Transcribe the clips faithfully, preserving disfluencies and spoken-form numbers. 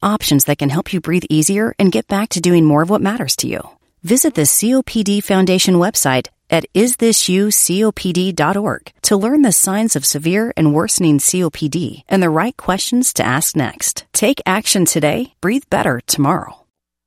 Options that can help you breathe easier and get back to doing more of what matters to you. Visit the C O P D Foundation website at is this you copd dot org to learn the signs of severe and worsening C O P D and the right questions to ask next. Take action today. Breathe better tomorrow.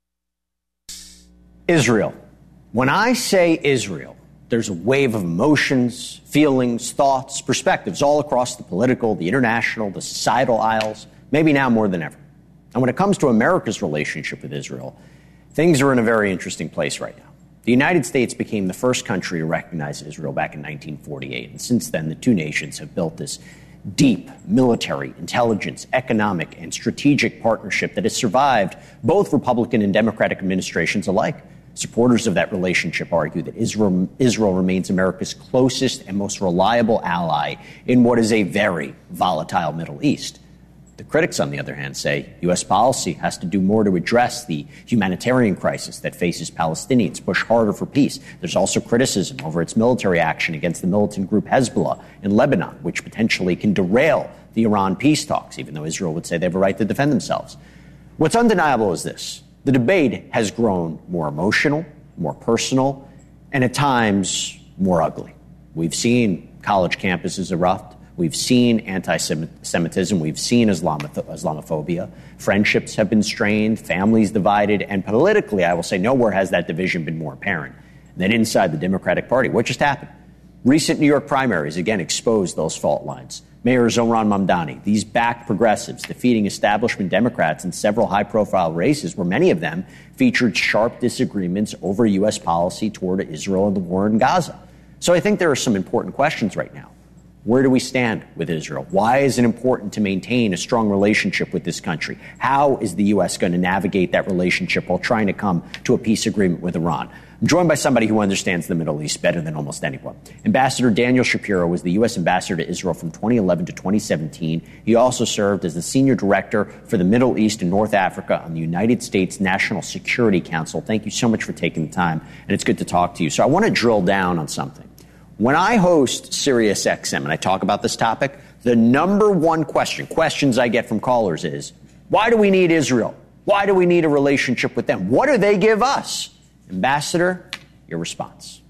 Israel. When I say Israel, there's a wave of emotions, feelings, thoughts, perspectives all across the political, the international, the societal aisles, maybe now more than ever. And when it comes to America's relationship with Israel, things are in a very interesting place right now. The United States became the first country to recognize Israel back in nineteen forty-eight. And since then, the two nations have built this deep military, intelligence, economic, and strategic partnership that has survived both Republican and Democratic administrations alike. Supporters of that relationship argue that Israel, Israel remains America's closest and most reliable ally in what is a very volatile Middle East. The critics, on the other hand, say U S policy has to do more to address the humanitarian crisis that faces Palestinians, push harder for peace. There's also criticism over its military action against the militant group Hezbollah in Lebanon, which potentially can derail the Iran peace talks, even though Israel would say they have a right to defend themselves. What's undeniable is this. The debate has grown more emotional, more personal, and at times more ugly. We've seen college campuses erupt. We've seen anti-Semitism. We've seen Islamoph- Islamophobia. Friendships have been strained, families divided, and politically, I will say, nowhere has that division been more apparent than inside the Democratic Party. What just happened? Recent New York primaries again exposed those fault lines. Mayor Zohran Mamdani, these backed progressives, defeating establishment Democrats in several high-profile races where many of them featured sharp disagreements over U S policy toward Israel and the war in Gaza. So I think there are some important questions right now. Where do we stand with Israel? Why is it important to maintain a strong relationship with this country? How is the U S going to navigate that relationship while trying to come to a peace agreement with Iran? I'm joined by somebody who understands the Middle East better than almost anyone. Ambassador Daniel Shapiro was the U S ambassador to Israel from twenty eleven to twenty seventeen. He also served as the senior director for the Middle East and North Africa on the United States National Security Council. Thank you so much for taking the time, and it's good to talk to you. So I want to drill down on something. When I host Sirius X M and I talk about this topic, the number one question, questions I get from callers is, why do we need Israel? Why do we need a relationship with them? What do they give us? Ambassador, your response.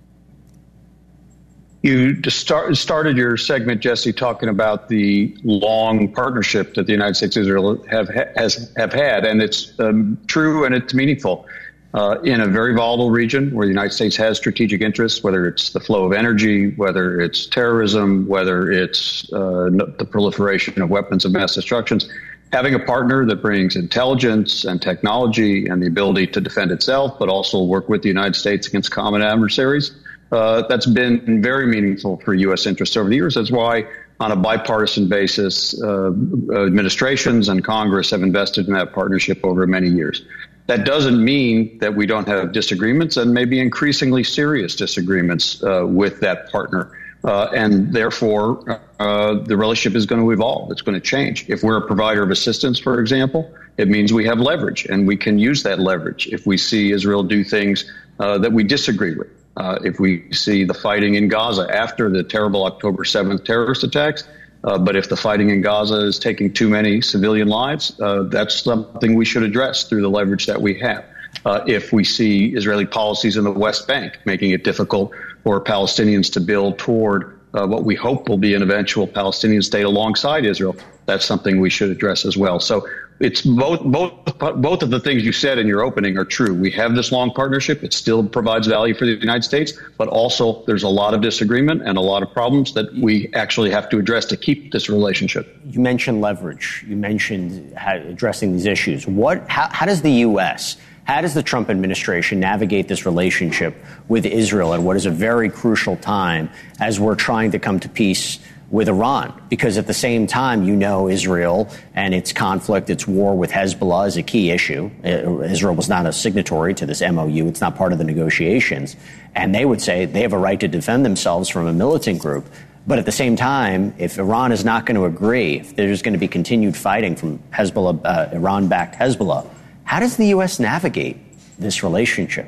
You start, started your segment, Jesse, talking about the long partnership that the United States and Israel have, has, have had, and it's um, true and it's meaningful. Uh, in a very volatile region where the United States has strategic interests, whether it's the flow of energy, whether it's terrorism, whether it's uh, the proliferation of weapons of mass destruction, having a partner that brings intelligence and technology and the ability to defend itself, but also work with the United States against common adversaries, uh, that's been very meaningful for U S interests over the years. That's why on a bipartisan basis, uh, administrations and Congress have invested in that partnership over many years. That doesn't mean that we don't have disagreements and maybe increasingly serious disagreements uh, with that partner. Uh, and therefore, uh, the relationship is going to evolve. It's going to change. If we're a provider of assistance, for example, it means we have leverage, and we can use that leverage if we see Israel do things uh, that we disagree with. Uh, if we see the fighting in Gaza after the terrible October seventh terrorist attacks, Uh, but if the fighting in Gaza is taking too many civilian lives, uh, that's something we should address through the leverage that we have. Uh, if we see Israeli policies in the West Bank making it difficult for Palestinians to build toward uh, what we hope will be an eventual Palestinian state alongside Israel, that's something we should address as well. So it's both, both, both of the things you said in your opening are true. We have this long partnership. It still provides value for the United States, but also there's a lot of disagreement and a lot of problems that we actually have to address to keep this relationship. You mentioned leverage. You mentioned how, addressing these issues. What, how, how does the U S, how does the Trump administration navigate this relationship with Israel at what is a very crucial time as we're trying to come to peace with Iran? Because at the same time, you know, Israel and its conflict, its war with Hezbollah is a key issue. Israel was not a signatory to this M O U. It's not part of the negotiations. And they would say they have a right to defend themselves from a militant group. But at the same time, if Iran is not going to agree, if there's going to be continued fighting from Hezbollah, uh, Iran-backed Hezbollah, how does the U S navigate this relationship?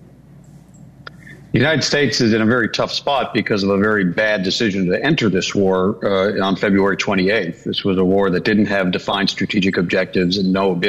The United States is in a very tough spot because of a very bad decision to enter this war uh, on February twenty-eighth. This was a war that didn't have defined strategic objectives and no ability